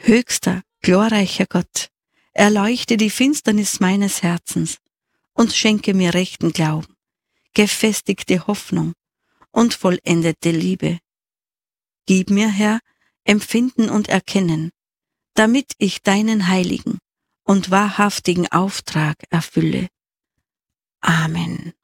Höchster, glorreicher Gott, erleuchte die Finsternis meines Herzens und schenke mir rechten Glauben, gefestigte Hoffnung und vollendete Liebe. Gib mir, Herr, Empfinden und Erkennen, damit ich deinen heiligen und wahrhaftigen Auftrag erfülle. Amen.